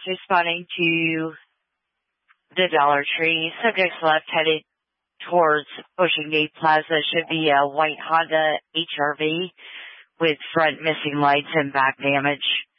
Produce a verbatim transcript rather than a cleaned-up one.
responding to the Dollar Tree. Subjects left headed towards Ocean Gate Plaza should be a white Honda H R V with front missing lights and back damage.